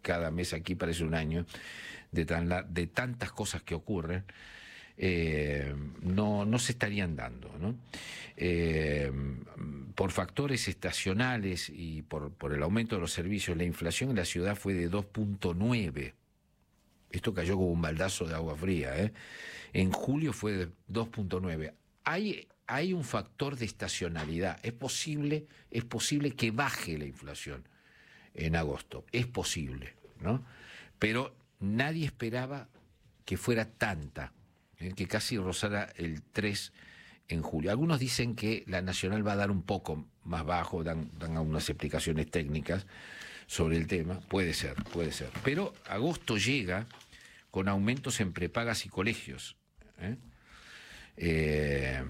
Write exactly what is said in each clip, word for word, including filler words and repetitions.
cada mes aquí parece un año, de, tan la, de tantas cosas que ocurren, eh, no, no se estarían dando, ¿no? Eh, por factores estacionales y por, por el aumento de los servicios, la inflación en la ciudad fue de dos punto nueve. Esto cayó como un baldazo de agua fría, ¿eh? En julio fue de dos punto nueve. Hay, hay un factor de estacionalidad. Es posible, es posible que baje la inflación en agosto. Es posible, ¿no? Pero nadie esperaba que fuera tanta, ¿eh? Que casi rozara el tres en julio. Algunos dicen que la nacional va a dar un poco más bajo, dan, dan algunas explicaciones técnicas sobre el tema. Puede ser, puede ser. Pero agosto llega con aumentos en prepagas y colegios, ¿eh? Eh,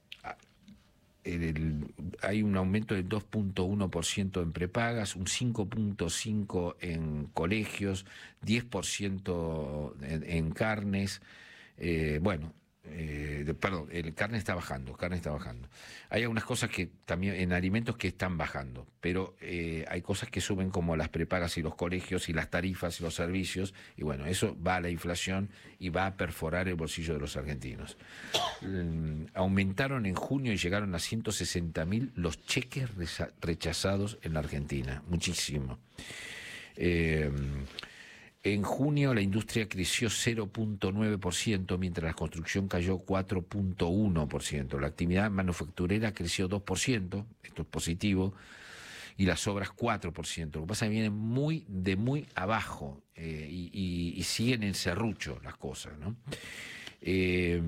el, el, hay un aumento del dos punto uno por ciento en prepagas, un cinco punto cinco por ciento en colegios, diez por ciento en, en carnes, eh, bueno, eh, de, perdón, el carne está bajando, carne está bajando. Hay algunas cosas que también en alimentos que están bajando, pero eh, hay cosas que suben como las prepagas y los colegios y las tarifas y los servicios, y bueno, eso va a la inflación y va a perforar el bolsillo de los argentinos. Um, aumentaron en junio y llegaron a ciento sesenta mil los cheques rechazados en la Argentina, muchísimo. Eh, En junio la industria creció cero punto nueve por ciento, mientras la construcción cayó cuatro punto uno por ciento. La actividad manufacturera creció dos por ciento, esto es positivo, y las obras cuatro por ciento. Lo que pasa es que vienen muy, de muy abajo eh, y, y, y siguen en serrucho las cosas, ¿no? Eh,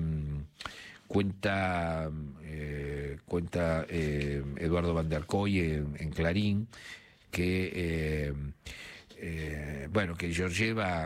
cuenta eh, cuenta eh, Eduardo Van der Kooi en, en Clarín que... Eh, Eh, bueno, que Georgieva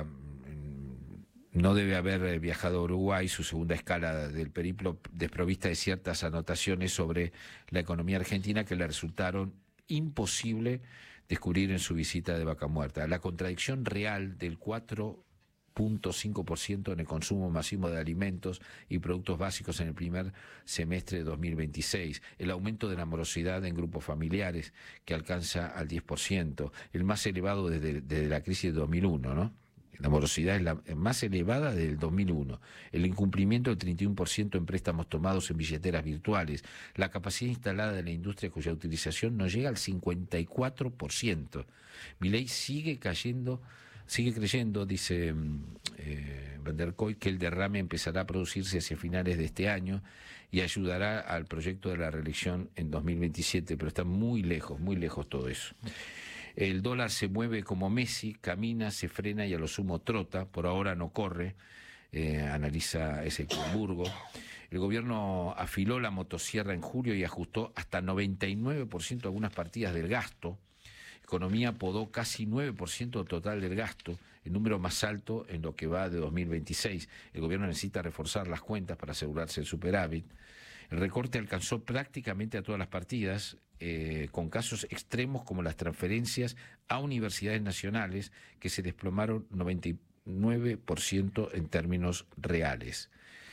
no debe haber viajado a Uruguay, su segunda escala del periplo, desprovista de ciertas anotaciones sobre la economía argentina que le resultaron imposible descubrir en su visita de Vaca Muerta. La contradicción real del cuatro punto cinco por ciento en el consumo masivo de alimentos y productos básicos en el primer semestre de dos mil veintiséis, el aumento de la morosidad en grupos familiares que alcanza al diez por ciento, el más elevado desde, desde la crisis de dos mil uno, ¿no? La morosidad es la más elevada desde el dos mil uno, el incumplimiento del treinta y uno por ciento en préstamos tomados en billeteras virtuales, la capacidad instalada de la industria cuya utilización no llega al cincuenta y cuatro por ciento. Milei sigue cayendo Sigue creyendo, dice eh, Van der Kooi, que el derrame empezará a producirse hacia finales de este año y ayudará al proyecto de la reelección en dos mil veintisiete, pero está muy lejos, muy lejos todo eso. El dólar se mueve como Messi, camina, se frena y a lo sumo trota, por ahora no corre, eh, analiza Ezequiel. El gobierno afiló la motosierra en julio y ajustó hasta noventa y nueve por ciento algunas partidas del gasto. Economía podó casi nueve por ciento total del gasto, el número más alto en lo que va de dos mil veintiséis. El gobierno necesita reforzar las cuentas para asegurarse el superávit. El recorte alcanzó prácticamente a todas las partidas, eh, con casos extremos como las transferencias a universidades nacionales, que se desplomaron noventa y nueve por ciento en términos reales.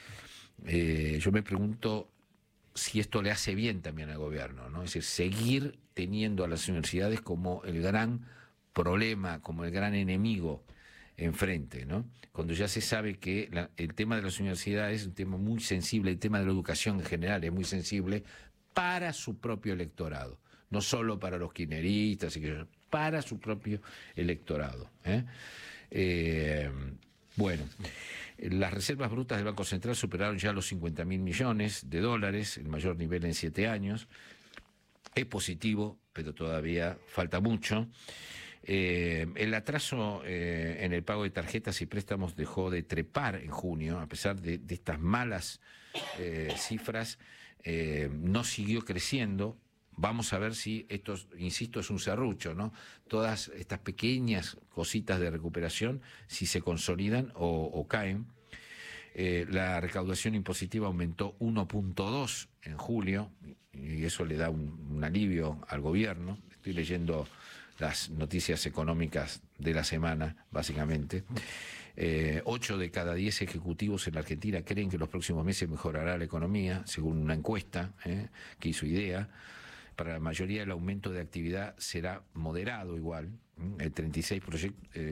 Eh, yo me pregunto si esto le hace bien también al gobierno, ¿no? Es decir, seguir teniendo a las universidades como el gran problema, como el gran enemigo enfrente, ¿no? Cuando ya se sabe que la, el tema de las universidades es un tema muy sensible, el tema de la educación en general es muy sensible para su propio electorado, no solo para los kirchneristas, para su propio electorado, ¿eh? Eh, Bueno, las reservas brutas del Banco Central superaron ya los cincuenta mil millones de dólares, el mayor nivel en siete años. Es positivo, pero todavía falta mucho. Eh, el atraso eh, en el pago de tarjetas y préstamos dejó de trepar en junio, a pesar de, de estas malas eh, cifras, eh, no siguió creciendo. Vamos a ver si esto, insisto, es un serrucho, ¿no? Todas estas pequeñas cositas de recuperación, si se consolidan o, o caen. Eh, la recaudación impositiva aumentó uno punto dos en julio, y eso le da un, un alivio al gobierno. Estoy leyendo las noticias económicas de la semana, básicamente. Eh, ocho de cada diez ejecutivos en la Argentina creen que en los próximos meses mejorará la economía, según una encuesta eh, que hizo IDEA. Para la mayoría el aumento de actividad será moderado igual, el treinta y seis por ciento, eh,